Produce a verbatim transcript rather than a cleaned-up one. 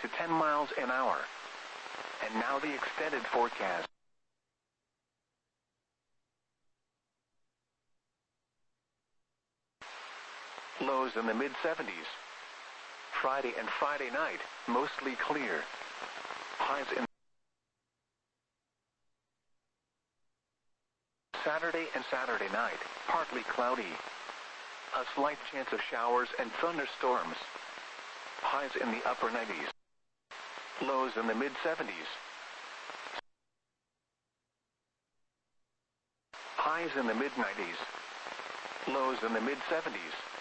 to ten miles an hour. And now the extended forecast. Lows in the mid seventies. Friday and Friday night, mostly clear. Highs in Saturday and Saturday night, partly cloudy. A slight chance of showers and thunderstorms. Highs in the upper nineties. Lows in the mid seventies. Highs in the mid nineties. Lows in the mid seventies.